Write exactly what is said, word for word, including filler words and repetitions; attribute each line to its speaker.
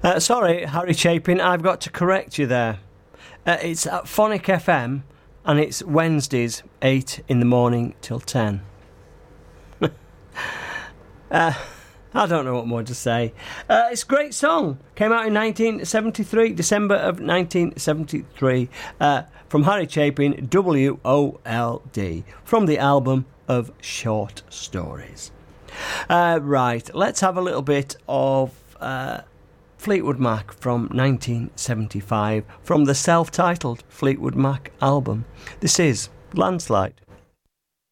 Speaker 1: Uh, sorry, Harry Chapin, I've got to correct you there. Uh, it's at Phonic F M, and it's Wednesdays, eight in the morning till ten. uh, I don't know what more to say. Uh, it's a great song. Came out in nineteen seventy-three, December of nineteen seventy-three, uh, from Harry Chapin, W O L D, from the album of short stories. Uh, right, let's have a little bit of uh, Fleetwood Mac from nineteen seventy-five, from the self-titled Fleetwood Mac album. This is Landslide.